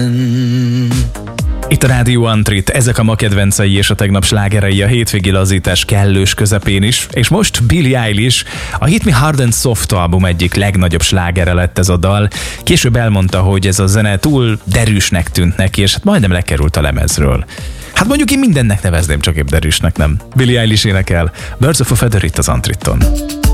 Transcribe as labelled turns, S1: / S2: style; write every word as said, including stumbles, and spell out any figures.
S1: Itt a Rádió Antrit, ezek a ma kedvencei és a tegnap slágerei a hétvégi lazítás kellős közepén is, és most Billie Eilish, a Hit Me Hard and Soft album egyik legnagyobb slágere lett ez a dal. Később elmondta, hogy ez a zene túl derűsnek tűnt neki, és hát majdnem lekerült a lemezről. Hát mondjuk én mindennek nevezném, csak épp derűsnek nem. Billie Eilish énekel, Birds of a Feather itt az Antriton.